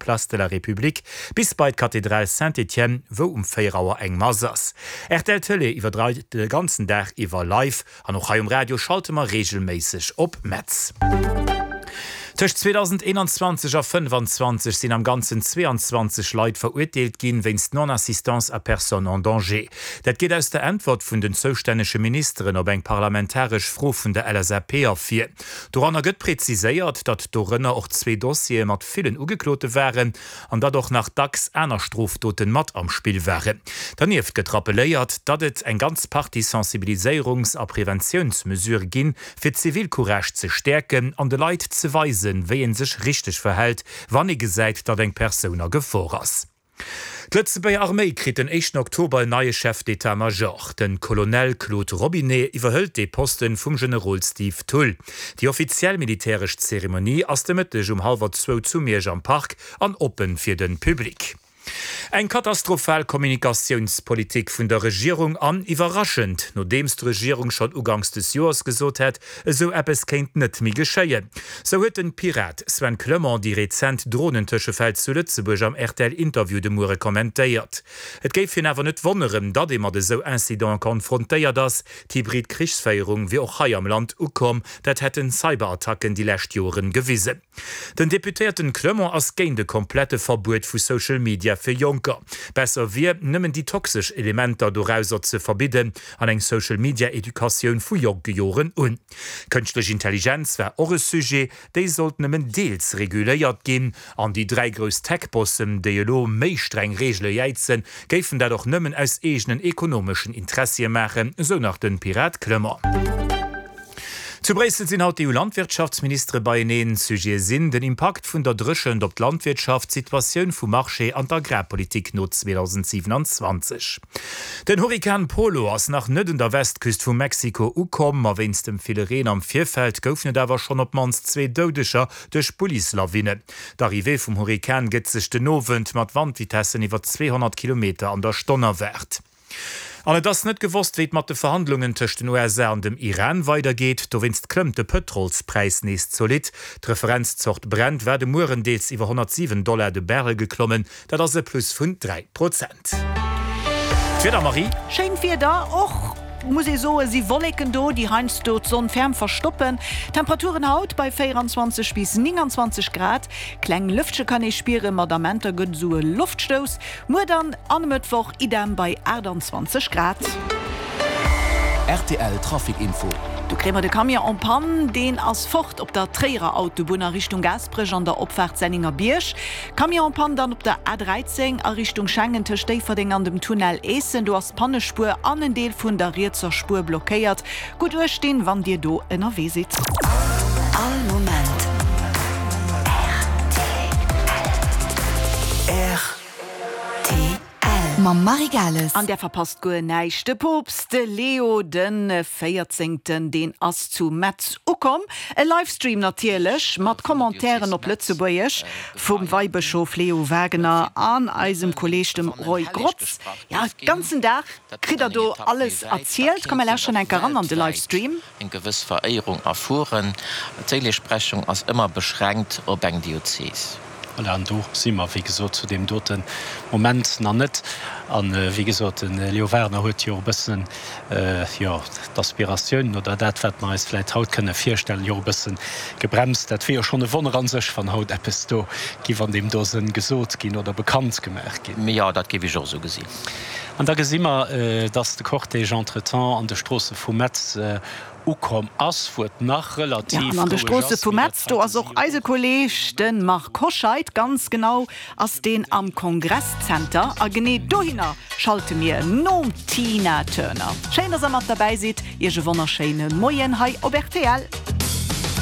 Place de la République bis bei Kathedrale Saint-Étienne, wo 4 Uhr eng Masas. RTL Tele iwwer den ganzen Tag iwwer live, an noch Radio schalte man regelmäßig op Metz. Zwischen 2021 und 2025 sind am ganzen 22 Leute verurteilt gin wennst Non-Assistance à Personne en Danger. Das geht aus der Antwort von den zuständigen Ministerin ob eng parlamentarisch Frau von der LSAP afir. Daran gëtt präzisiert, dass darin auch 2 Dossier mat vielen ugeklote wären und dadurch nach DAX einer Straftoten mat am Spiel wären. Daneben gëtt rappeliert, dass es ein ganz Party Sensibilisierungs- und Präventionsmesure gin für Zivilcourage zu stärken und de Leute zu weisen, wie sich richtig verhält, wann gesagt, dass eng Persona Gefahr ist. Die Lützeburger Armee kriegt den 1. Oktober ein neuer Chef d'État-Major. Den Colonel Claude Robinet überhält den Posten vom General Steve Tull. Die offiziell militärische Zeremonie ist dem Mittag um 1:30 zu Mirsch am Park an open für den Publikum. Eng katastrophal Kommunikationspolitik vun der Regierung an überraschend, nachdem die Regierung schon ugangs des Jahres gesot hat, so etwas kennt net mi geschéien. So huet den Pirat Sven Clement die rezent Drohnentöschefeld zu Lützeburg am RTL-Interview de Mure kommentiert. Et geif hin awer net wonneren, dat immer de so Incident konfrontéiert das, die Hybrid Kriegsfeierung wie auch Hai am Land ukom, dat hätten Cyberattacken die letzten Joren gewiesen. Den Deputierten Clement ass géint de komplette Verbot vu Social Media für Junker. Besser wir nimmen die toxischen Elemente daraus zu verbieten an eng Social Media Education vu Joren un. Künstliche Intelligenz war auch ein Sujet, die sollten nimmen deels reguliert gehen. An die 3 größten Tech-Bossen, die lo méi streng reguliert sind, geifen dadurch nimmen aus eigenen ökonomischen Interessen machen, so nach den Pirat Clement. Zu Brüssel sind haut die EU-Landwirtschaftsminister bei ihnen Sujet sinn den Impact vun der Drschen op Landwirtschaftssituation vu Marché an der Agrarpolitik no 2027. Den Hurrikan Polo ass nach nëden der Westküst vu Mexiko ukom, a wennst dem Fileren am Vierfeld goufnet awer schon op mans 2 Dodescher durch Polislawine. D'Arrivée vum Hurrikan gëtt sech den Nowend mat Wandvitessen iwwer 200 km an der Stonner wert. Alle das net gewusst, wie mat de Verhandlungen zwischen den USA und dem Iran weitergeht, do winst klummt de Petrolspreis nächst solid. Die Referenzzucht Brent werde Murendeels über $107 de Barrel geklommen, dat as plus von 3%. Wieder Marie? Schein wir da auch. Muss ich so, sie wollen do die Heinz dort so fern verstoppen. Temperaturen haut bei 24 bis 29 Grad. Klein Lüftsche kann ich spüren, Madamenter gut so Luftstoß. Nur dann am Mittwoch idem bei 28 Grad. RTL Trafikinfo. Du krämer de Kamion en Pan, den as fort op der Träger Autobahn Richtung Gasbrech an der Opfahrt Senninger Birsch. Kamion en Pan dann op der A13 a Richtung Schengen Steferding an dem Tunnel Essen. Du hast Pannespur an den Deel vun der Rietzer Spur blockiert. Gut durchstehen, wann dir do NRW sitzt. All Moment. Ma Marigales. An der verpasst go neichte Popst de Leo den 14. den ass zu Metz ukom. E Livestream natierlech mat Kommentaren op Lützeburgch vum Weibeschof Leo Wegener an eisem Kolleg dem Roy Grotz. Ja, ganzen Tag krit do alles erzählt. Kann man schon ein Karan an de Livestream? In gewiss Verehrung erfuhren. Telesprechung als immer beschränkt op eng Diözes. Du simmer wie gesot zu dem doten Moment na net an wie gesot den Leo Werner huet jo bëssen d'Aspirationun oder dat wat man alsläit haut kënne firstellen Jo bëssen gebremst, dat fir schon e Wonner an sech van Haut Appppe do gi an dem dosen gesot ginn oder bekannt gemerk gin. Ja, dat gi ich so gesinn. An da gesimmer dats de Cortège entretemps an de Strosse vu Metz ukom ass fur nach relativ ja, an der Straße vom Metz, du also auch Eisekolleg den Mark Koscheid ganz genau aus den am Kongresscenter a gene dohiner schalte mir nom Tina Turner. Schön, dass mat dabei seht, ihr wonnerscheine Moien hai ob RTL.